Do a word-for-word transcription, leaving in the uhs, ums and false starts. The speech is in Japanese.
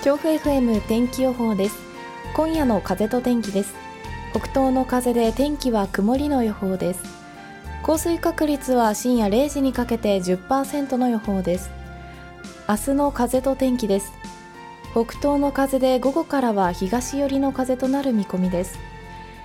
調布 エフエム 天気予報です。今夜の風と天気です。北東の風で天気は曇りの予報です。降水確率は深夜れいじにかけて じゅっパーセント の予報です。明日の風と天気です。北東の風で午後からは東寄りの風となる見込みです。